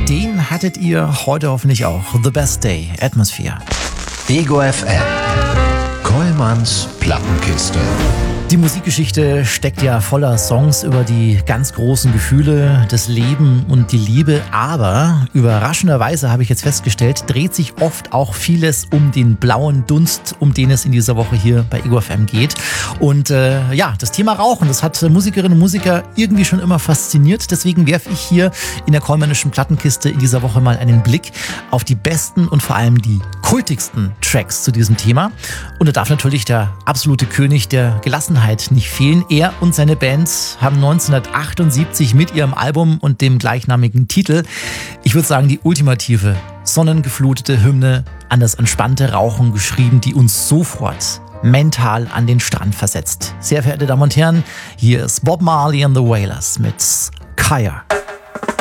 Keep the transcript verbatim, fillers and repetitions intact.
Den hattet ihr heute hoffentlich auch. The Best Day, Atmosphere. Ego F M. Kollmanns Plattenkiste. Die Musikgeschichte steckt ja voller Songs über die ganz großen Gefühle, das Leben und die Liebe. Aber überraschenderweise habe ich jetzt festgestellt, dreht sich oft auch vieles um den blauen Dunst, um den es in dieser Woche hier bei Ego F M geht. Und äh, ja, das Thema Rauchen, das hat Musikerinnen und Musiker irgendwie schon immer fasziniert. Deswegen werfe ich hier in der Kollmännischen Plattenkiste in dieser Woche mal einen Blick auf die besten und vor allem die kultigsten Tracks zu diesem Thema. Und da darf natürlich der absolute König der Gelassenheit nicht fehlen. Er und seine Bands haben neunzehnhundertachtundsiebzig mit ihrem Album und dem gleichnamigen Titel, ich würde sagen, die ultimative, sonnengeflutete Hymne an das entspannte Rauchen geschrieben, die uns sofort mental an den Strand versetzt. Sehr verehrte Damen und Herren, hier ist Bob Marley and the Wailers mit Kaya.